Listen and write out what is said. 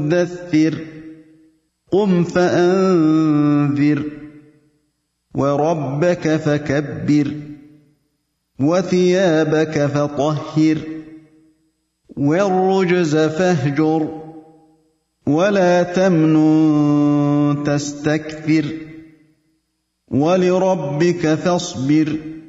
مُدَّثِّرٍ قُمْ فَأَنذِرْ وَرَبَّكَ فَكَبِّرْ وَثِيَابَكَ فَطَهِّرْ وَالرُّجْزَ فَاهْجُرْ وَلَا تَمْنُن تَسْتَكْثِرْ وَلِرَبِّكَ فَاصْبِرْ